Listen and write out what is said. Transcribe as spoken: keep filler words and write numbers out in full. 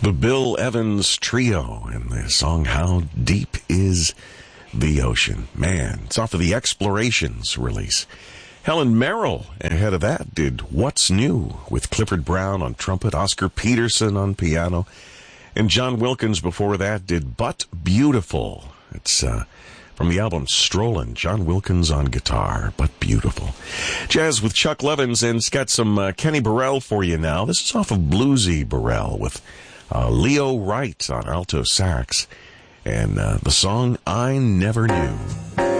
The Bill Evans Trio and the song How Deep Is the Ocean. Man, it's off of the Explorations release. Helen Merrill, ahead of that, did What's New with Clifford Brown on trumpet, Oscar Peterson on piano, and John Wilkins before that did But Beautiful. It's uh, from the album Strollin', John Wilkins on guitar, But Beautiful. Jazz with Chuck Levins, and it's got some uh, Kenny Burrell for you now. This is off of Bluesy Burrell with uh, Leo Wright on alto sax, and uh, the song I Never Knew.